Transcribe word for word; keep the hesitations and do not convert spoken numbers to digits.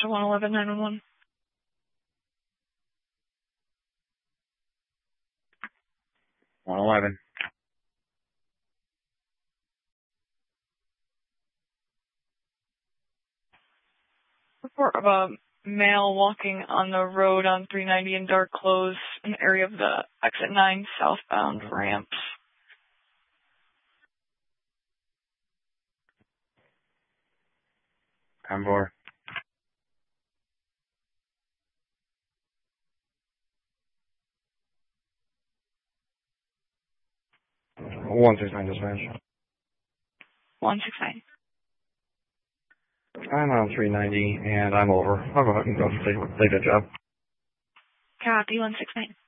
to one eleven nine one one. one eleven. Report of a male walking on the road on three ninety in dark clothes in the area of the exit nine southbound ramps. Convoy. one six nine dispatch. one six nine. I'm on three ninety, and I'm over. I'll go ahead and go take, take that job. Copy, one six nine.